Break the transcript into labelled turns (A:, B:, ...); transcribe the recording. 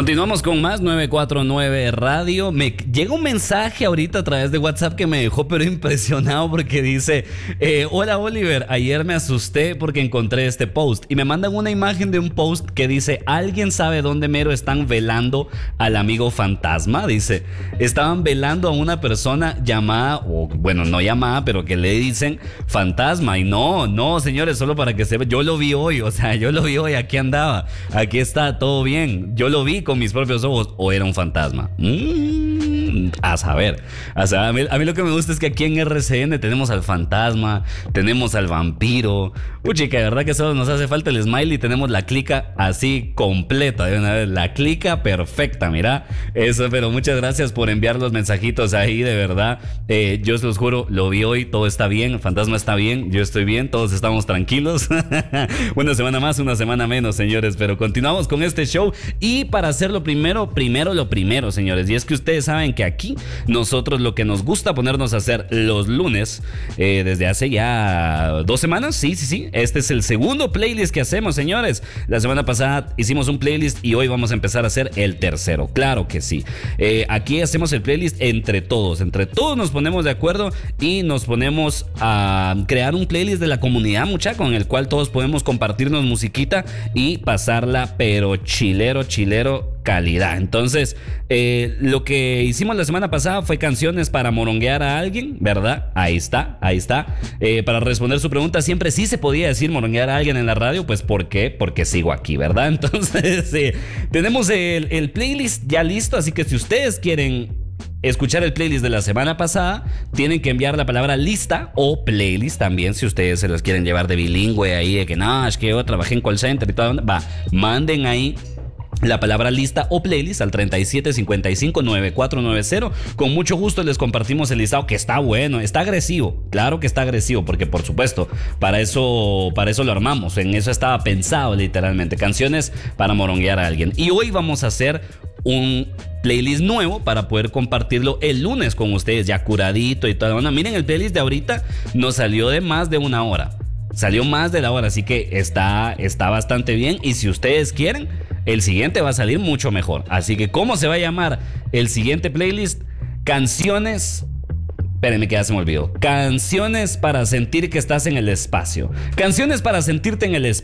A: Continuamos con más 949 Radio. Me llega un mensaje ahorita a través de WhatsApp que me dejó pero impresionado porque dice: hola Oliver, ayer me asusté porque encontré este post. Y me mandan una imagen de un post que dice: ¿alguien sabe dónde mero están velando al amigo fantasma? Dice, estaban velando a una persona llamada, o bueno, no llamada, pero que le dicen fantasma. Y no, señores, solo para que sepan, yo lo vi hoy, aquí andaba, aquí está, todo bien. Yo lo vi con mis propios ojos, o era un fantasma. A saber. A mí lo que me gusta es que aquí en RCN tenemos al fantasma, tenemos al vampiro. Chica, de verdad que solo nos hace falta el smiley y tenemos la clica así completa de una vez, la clica perfecta, mira. Eso, pero muchas gracias por enviar los mensajitos ahí, de verdad. Yo se los juro, lo vi hoy, todo está bien, el fantasma está bien, yo estoy bien, todos estamos tranquilos. Una semana más, una semana menos, señores, pero continuamos con este show. Y para hacerlo primero lo primero, señores, y es que ustedes saben que aquí nosotros lo que nos gusta ponernos a hacer los lunes, desde hace ya 2 semanas, sí, este es el segundo playlist que hacemos, señores. La semana pasada hicimos un playlist y hoy vamos a empezar a hacer el tercero, claro que sí. Aquí hacemos el playlist entre todos nos ponemos de acuerdo y nos ponemos a crear un playlist de la comunidad, mucha, con el cual todos podemos compartirnos musiquita y pasarla, pero chilero calidad. Entonces, lo que hicimos la semana pasada fue canciones para moronguear a alguien, ¿verdad? Ahí está. Para responder su pregunta, siempre sí se podía decir moronguear a alguien en la radio. Pues, ¿por qué? Porque sigo aquí, ¿verdad? Entonces, tenemos el playlist ya listo, así que si ustedes quieren escuchar el playlist de la semana pasada, tienen que enviar la palabra lista o playlist también, si ustedes se los quieren llevar de bilingüe ahí, de que no, es que yo trabajé en call center y todo, manden ahí la palabra lista o playlist al 37559490. Con mucho gusto les compartimos el listado, que está bueno, está agresivo, claro que está agresivo, porque por supuesto, para eso lo armamos, en eso estaba pensado literalmente, canciones para moronguear a alguien. Y hoy vamos a hacer un playlist nuevo para poder compartirlo el lunes con ustedes, ya curadito y toda. Miren, el playlist de ahorita nos salió de más de una hora. Salió más de la hora, así que está bastante bien. Y si ustedes quieren, el siguiente va a salir mucho mejor. Así que, ¿cómo se va a llamar el siguiente playlist? Canciones... Espérenme que ya se me olvidó. Canciones para sentir que estás en el espacio. Canciones para sentirte en el espacio.